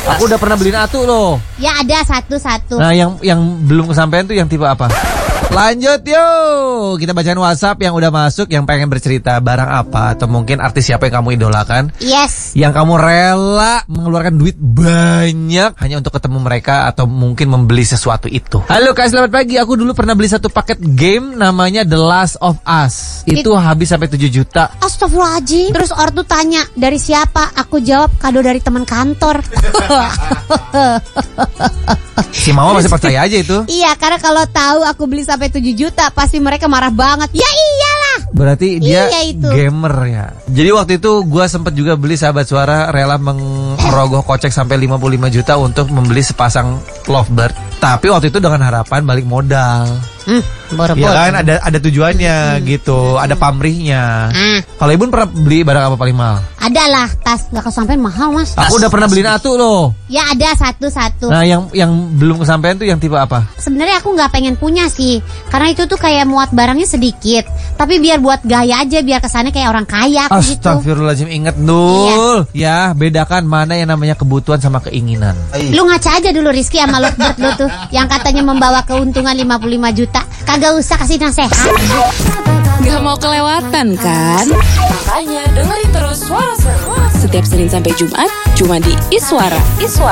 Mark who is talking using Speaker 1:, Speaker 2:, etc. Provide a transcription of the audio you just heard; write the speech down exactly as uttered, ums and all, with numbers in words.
Speaker 1: Aku udah pernah beliin Atu loh.
Speaker 2: Ya ada satu-satu.
Speaker 1: Nah yang yang belum kesampaian tuh yang tipe apa? Lanjut yuk, kita bacain WhatsApp yang udah masuk, yang pengen bercerita barang apa atau mungkin artis siapa yang kamu idolakan.
Speaker 2: Yes.
Speaker 1: Yang kamu rela mengeluarkan duit banyak hanya untuk ketemu mereka atau mungkin membeli sesuatu itu. Halo Kak, selamat pagi. Aku dulu pernah beli satu paket game namanya The Last of Us. Itu It... habis sampai tujuh juta.
Speaker 2: Astagfirullahaladzim. Terus ortu tanya, dari siapa? Aku jawab, kado dari teman kantor.
Speaker 1: Si Mama masih percaya aja itu.
Speaker 2: Iya, karena kalau tahu aku beli sampai tujuh juta, pasti mereka marah banget. Ya iyalah.
Speaker 1: Berarti dia
Speaker 2: iya itu.
Speaker 1: gamer ya. Jadi waktu itu gue sempet juga beli Sahabat Suara, rela merogoh kocek sampai lima puluh lima juta untuk membeli sepasang lovebird. Tapi waktu itu dengan harapan balik modal.
Speaker 2: Hmm, boro-boro.
Speaker 1: Ya kan ada ada tujuannya hmm. gitu, ada pamrihnya. Hmm. Kalau Ibu pernah beli barang apa paling mahal?
Speaker 2: Ada lah, tas nggak kesampean mahal mas.
Speaker 1: Aku udah pernah beliin Atu loh.
Speaker 2: Ya ada satu-satu.
Speaker 1: Nah yang yang belum kesampean tuh yang tipe apa?
Speaker 2: Sebenarnya aku nggak pengen punya sih, karena itu tuh kayak muat barangnya sedikit. Tapi biar buat gaya aja, biar kesannya kayak orang kaya.
Speaker 1: Astagfirullahaladzim, inget Nul. Iya. Ya bedakan mana yang namanya kebutuhan sama keinginan.
Speaker 2: Lu ngaca aja dulu Rizky sama lovebird lu tuh, yang katanya membawa keuntungan lima puluh lima juta. Kagak usah kasih nasihat.
Speaker 3: Gak mau kelewatan kan? Makanya dengerin terus Suara Seru setiap Senin sampai Jumat cuma di Iswara. Iswara.